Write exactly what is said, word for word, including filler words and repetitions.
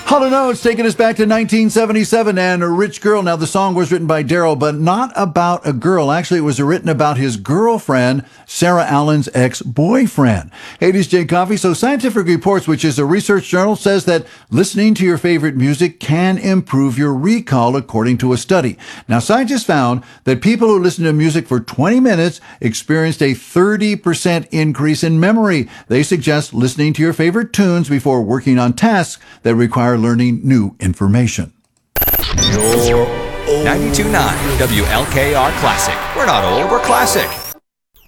Hall and Oates taking us back to nineteen seventy-seven and A Rich Girl. Now, the song was written by Daryl, but not about a girl. Actually, it was written about his girlfriend, Sarah Allen's ex-boyfriend. Hey, this is Jay Coffey. So Scientific Reports, which is a research journal, says that listening to your favorite music can improve your recall, according to a study. Now, scientists found that people who listen to music for twenty minutes experienced a thirty percent increase in memory. They suggest listening to your favorite tunes before working on tasks that require learning new information. ninety-two point nine W L K R Classic. We're not old, we're classic.